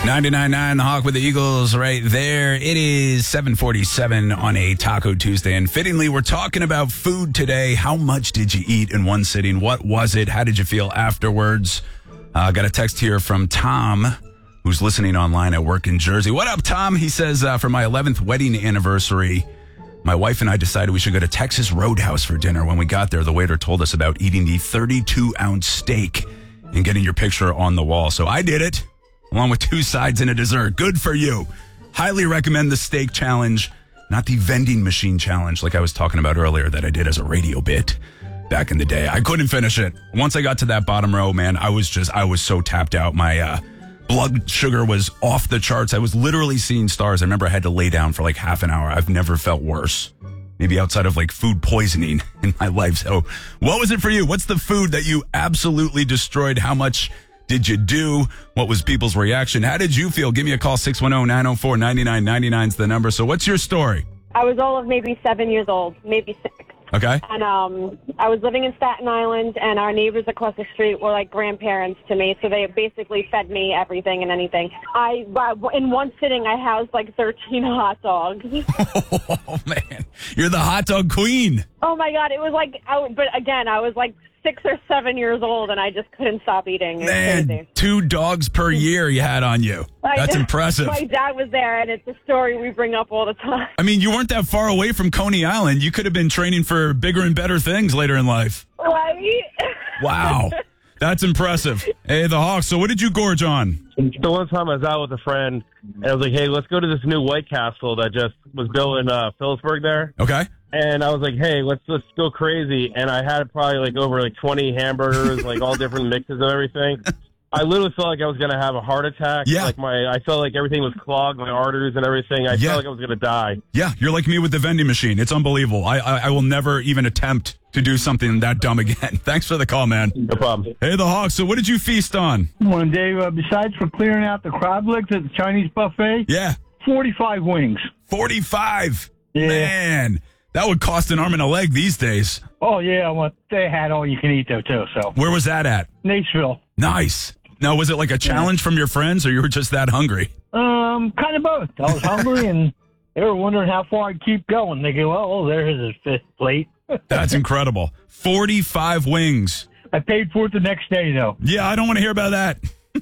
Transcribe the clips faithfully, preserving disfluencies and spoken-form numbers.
ninety-nine point nine The Hawk with the Eagles right there. It is seven forty-seven on a Taco Tuesday. And fittingly, we're talking about food today. How much did you eat in one sitting? What was it? How did you feel afterwards? I uh, got a text here from Tom, who's listening online at work in Jersey. What up, Tom? He says, uh, for my eleventh wedding anniversary, my wife and I decided we should go to Texas Roadhouse for dinner. When we got there, the waiter told us about eating the thirty-two ounce steak and getting your picture on the wall. So I did it, along with two sides and a dessert. Good for you. Highly recommend the steak challenge, not the vending machine challenge like I was talking about earlier that I did as a radio bit back in the day. I couldn't finish it. Once I got to that bottom row, man, I was just, I was so tapped out. My uh, blood sugar was off the charts. I was literally seeing stars. I remember I had to lay down for like half an hour. I've never felt worse. Maybe outside of like food poisoning in my life. So what was it for you? What's the food that you absolutely destroyed? How much did you do? What was people's reaction? How did you feel? Give me a call. six one zero, nine zero four, nine nine nine nine is the number. So what's your story? I was all of maybe seven years old, maybe six. Okay. And um, I was living in Staten Island, and our neighbors across the street were like grandparents to me, so they basically fed me everything and anything. I, in one sitting, I housed like thirteen hot dogs. Oh, man. You're the hot dog queen. Oh, my God. It was like, I, but again, I was like six or seven years old, and I just couldn't stop eating. It was Man, crazy. Two dogs per year you had on you. That's I, impressive. My dad was there, and it's a story we bring up all the time. I mean, you weren't that far away from Coney Island. You could have been training for bigger and better things later in life. Right? Wow. That's impressive. Hey, the Hawks, so what did you gorge on? The one time I was out with a friend, and I was like, hey, let's go to this new White Castle that just was built in uh, Phillipsburg there. Okay. And I was like, hey, let's let's go crazy. And I had probably like over like twenty hamburgers, like all different mixes of everything. I literally felt like I was going to have a heart attack. Yeah. Like my, I felt like everything was clogged, my arteries and everything. I Yeah. felt like I was going to die. Yeah, you're like me with the vending machine. It's unbelievable. I, I I will never even attempt to do something that dumb again. Thanks for the call, man. No problem. Hey, the Hawks, so what did you feast on? One day, uh, besides for clearing out the crab legs at the Chinese buffet, Yeah, forty-five wings. forty-five. Yeah. Man, that would cost an arm and a leg these days. Oh, yeah, well, they had all you can eat, though, too, so. Where was that at? Natesville. Nice. Now, was it like a challenge from your friends, or you were just that hungry? Um, kind of both. I was hungry, and they were wondering how far I'd keep going. They go, well, oh, there's his fifth plate. That's incredible. forty-five wings. I paid for it the next day, though. Yeah, I don't want to hear about that.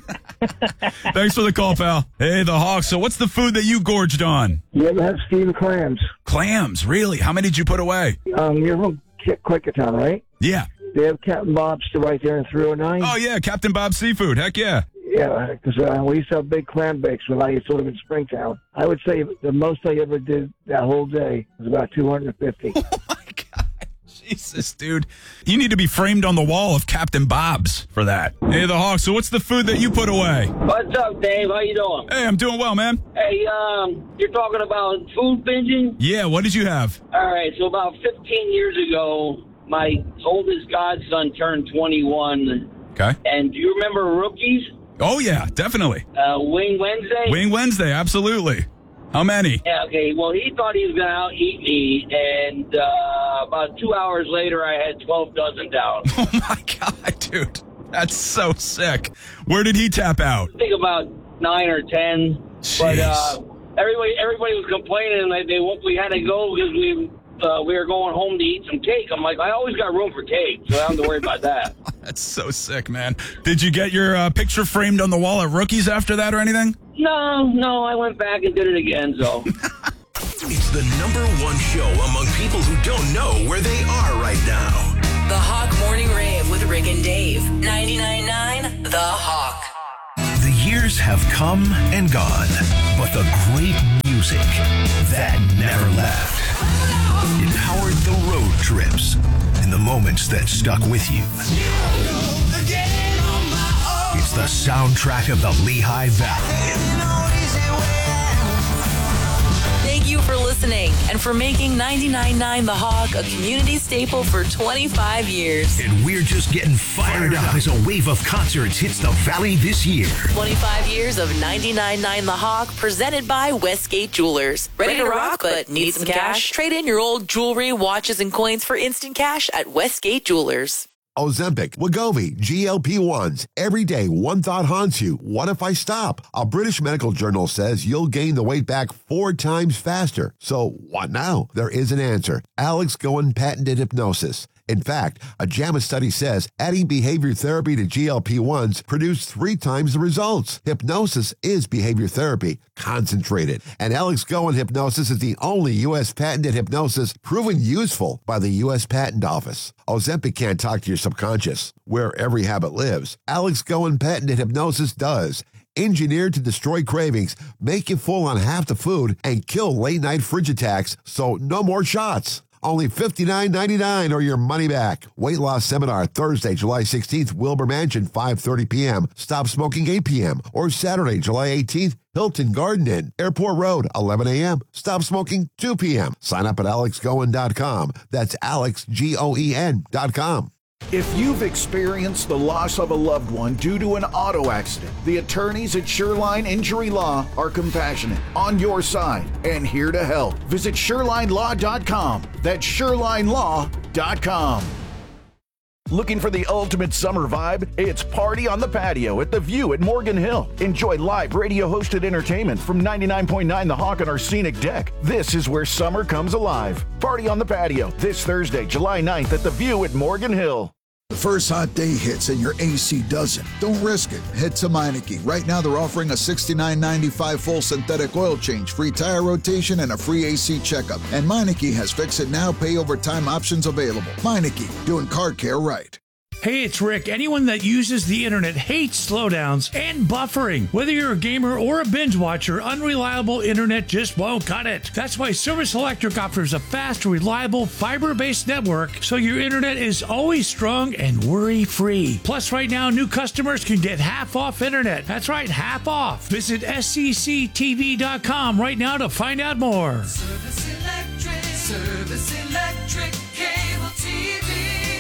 Thanks for the call, pal. Hey, the Hawks. So what's the food that you gorged on? You ever have Stephen clams? Clams, really? How many did you put away? Um, you're from Quakertown, right? Yeah. They have Captain Bob's still right there in three oh nine. Oh, yeah, Captain Bob's Seafood. Heck yeah. Yeah, because uh, we used to have big clam bakes when I used to live in Springtown. I would say the most I ever did that whole day was about two hundred fifty. Oh, my God. Jesus, dude. You need to be framed on the wall of Captain Bob's for that. Hey, the Hawks. So what's the food that you put away? What's up, Dave? How you doing? Hey, I'm doing well, man. Hey, um, you're talking about food binging? Yeah, what did you have? All right, so about fifteen years ago, my oldest godson turned twenty-one. Okay. And do you remember Rookies? Oh, yeah, definitely. Uh, Wing Wednesday? Wing Wednesday, absolutely. How many? Yeah, okay, well, he thought he was going to out-eat me, and uh, about two hours later, I had twelve dozen down. Oh, my God, dude. That's so sick. Where did he tap out? I think about nine or ten. Jeez. But uh, everybody everybody was complaining that they we had to go because we... Uh, we were going home to eat some cake. I'm like, I always got room for cake, so I don't have to worry about that. That's so sick, man. Did you get your uh, picture framed on the wall at Rookies after that or anything? No, no, I went back and did it again, so. It's the number one show among people who don't know where they are right now. The Hawk Morning Rave with Rick and Dave. ninety-nine point nine The Hawk. The years have come and gone, but the great music that never left. It powered the road trips and the moments that stuck with you. It's the soundtrack of the Lehigh Valley. Thank you for listening and for making ninety-nine point nine The Hawk a community staple for twenty-five years. And we're just getting fired up as a wave of concerts hits the Valley this year. twenty-five years of ninety-nine point nine The Hawk, presented by Westgate Jewelers. Ready to rock, but need some cash? Trade in your old jewelry, watches, and coins for instant cash at Westgate Jewelers. Ozempic, Wegovy, G L P ones. Every day, one thought haunts you. What if I stop? A British medical journal says you'll gain the weight back four times faster. So what now? There is an answer. Alex Goen patented hypnosis. In fact, a JAMA study says adding behavior therapy to G L P ones produced three times the results. Hypnosis is behavior therapy, concentrated. And Alex Goen Hypnosis is the only U S patented hypnosis proven useful by the U S Patent Office. Ozempic can't talk to your subconscious, where every habit lives. Alex Goen patented hypnosis does. Engineered to destroy cravings, make you full on half the food, and kill late-night fridge attacks, so no more shots. Only fifty-nine ninety-nine or your money back. Weight loss seminar Thursday, July sixteenth, Wilbur Mansion, five thirty p.m. Stop smoking, eight p.m. Or Saturday, July eighteenth, Hilton Garden Inn, Airport Road, eleven a.m. Stop smoking, two p.m. Sign up at alex goen dot com. That's Alex, G O E N dot com. If you've experienced the loss of a loved one due to an auto accident, the attorneys at Shoreline Injury Law are compassionate, on your side, and here to help. Visit shoreline law dot com. That's shoreline law dot com. Looking for the ultimate summer vibe? It's Party on the Patio at The View at Morgan Hill. Enjoy live radio-hosted entertainment from ninety-nine point nine The Hawk on our scenic deck. This is where summer comes alive. Party on the Patio this Thursday, July ninth at The View at Morgan Hill. The first hot day hits and your A C doesn't. Don't risk it. Head to Meineke. Right now they're offering a sixty-nine ninety-five full synthetic oil change, free tire rotation, and a free A C checkup. And Meineke has fix it now, pay over time options available. Meineke, doing car care right. Hey, it's Rick. Anyone that uses the internet hates slowdowns and buffering. Whether you're a gamer or a binge watcher, unreliable internet just won't cut it. That's why Service Electric offers a fast, reliable, fiber-based network so your internet is always strong and worry-free. Plus, right now, new customers can get half off internet. That's right, half off. Visit S C C T V dot com right now to find out more. Service Electric, Service Electric, cable T V.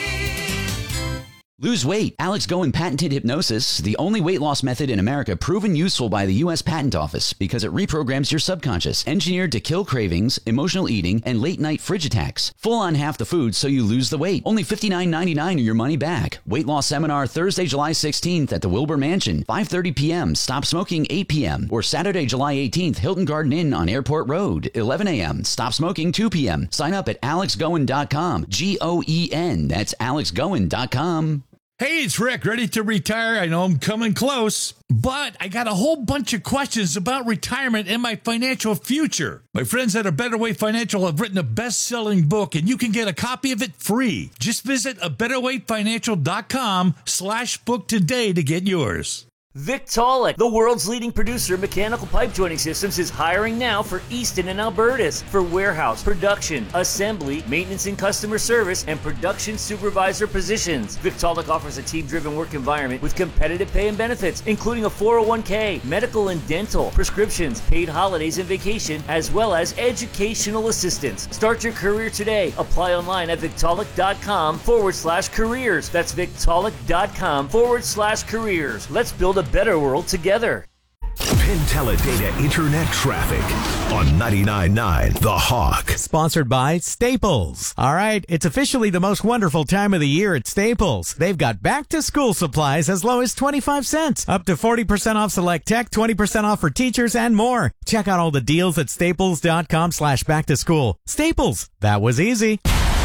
Lose weight. Alex Goen patented hypnosis, the only weight loss method in America proven useful by the U S Patent Office because it reprograms your subconscious, engineered to kill cravings, emotional eating, and late-night fridge attacks. Full on half the food so you lose the weight. Only fifty-nine ninety-nine or your money back. Weight loss seminar Thursday, July sixteenth at the Wilbur Mansion, five thirty p.m. Stop smoking, eight p.m. Or Saturday, July eighteenth, Hilton Garden Inn on Airport Road, eleven a.m. Stop smoking, two p.m. Sign up at alex goen dot com. G O E N. That's alex goen dot com. Hey, it's Rick, ready to retire. I know I'm coming close, but I got a whole bunch of questions about retirement and my financial future. My friends at A Better Way Financial have written a best-selling book, and you can get a copy of it free. Just visit a better way financial dot com slash book today to get yours. Victaulic, the world's leading producer of mechanical pipe joining systems, is hiring now for Easton and Albertus for warehouse, production, assembly, maintenance and customer service, and production supervisor positions. Victaulic offers a team-driven work environment with competitive pay and benefits, including a four oh one k, medical and dental, prescriptions, paid holidays and vacation, as well as educational assistance. Start your career today. Apply online at victaulic.com forward slash careers. That's victaulic.com forward slash careers. Let's build a better world together. Penteledata Internet Traffic on ninety-nine point nine The Hawk. Sponsored by Staples. All right, it's officially the most wonderful time of the year at Staples. They've got back-to-school supplies as low as twenty-five cents, up to forty percent off select tech, twenty percent off for teachers, and more. Check out all the deals at staples.com slash back-to-school. Staples, that was easy.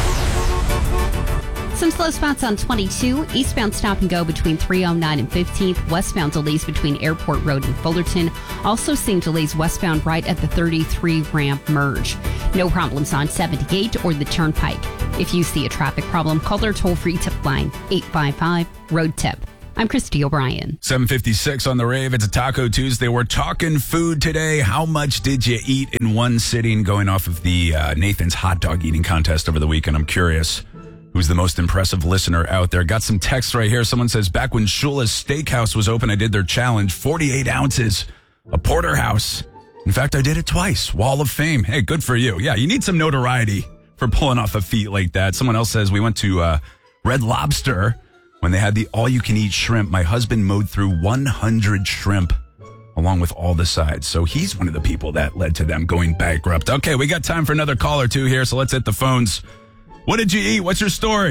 Some slow spots on twenty-two, eastbound stop and go between three oh nine and fifteenth, westbound delays between Airport Road and Fullerton. Also seeing delays westbound right at the thirty-three ramp merge. No problems on seventy-eight or the Turnpike. If you see a traffic problem, call their toll-free tip line, eight five five, road tip. I'm Christy O'Brien. seven fifty-six on the rave. It's a Taco Tuesday. We're talking food today. How much did you eat in one sitting? Going off of the uh, Nathan's hot dog eating contest over the weekend. I'm curious who's the most impressive listener out there. Got some text right here. Someone says, back when Shula's Steakhouse was open, I did their challenge, forty-eight ounces, a porterhouse. In fact, I did it twice. Wall of Fame. Hey, good for you. Yeah, you need some notoriety for pulling off a feat like that. Someone else says, we went to uh, Red Lobster when they had the all-you-can-eat shrimp. My husband mowed through one hundred shrimp along with all the sides. So he's one of the people that led to them going bankrupt. Okay, we got time for another call or two here, so let's hit the phones. What did you eat? What's your story?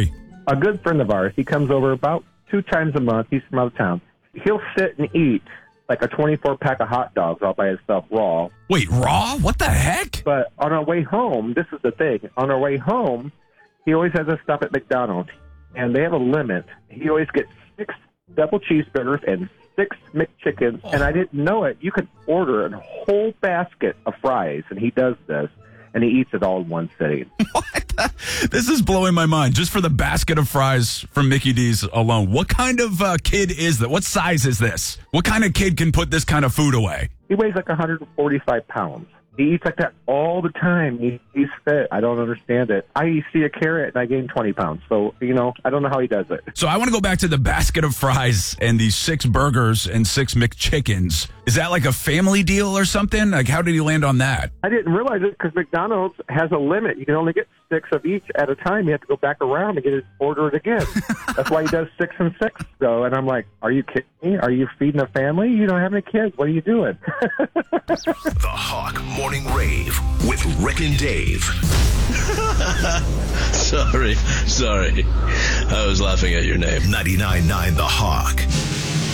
a good friend of ours, he comes over about two times a month. He's from out of town. He'll sit and eat like a twenty-four pack of hot dogs all by himself raw. Wait, raw? What the heck? But on our way home, this is the thing. On our way home, he always has us stop at McDonald's, and they have a limit. He always gets six double cheeseburgers and six McChickens, oh. and I didn't know it. You could order a whole basket of fries, and he does this, and he eats it all in one sitting. What? This is blowing my mind. Just for the basket of fries from Mickey D's alone. What kind of uh, kid is that? What size is this? What kind of kid can put this kind of food away? He weighs like one hundred forty-five pounds. He eats like that all the time. He, he's fit. I don't understand it. I see a carrot and I gain twenty pounds. So, you know, I don't know how he does it. So I want to go back to the basket of fries and these six burgers and six McChickens. Is that like a family deal or something? Like, how did he land on that? I didn't realize it because McDonald's has a limit. You can only get six of each at a time. You have to go back around and get it, order it again. That's why he does six and six, though. And I'm like, are you kidding me? Are you feeding a family? You don't have any kids. What are you doing? The Hawk Morning Rave with Rick and Dave. sorry, sorry. I was laughing at your name. ninety-nine point nine The Hawk.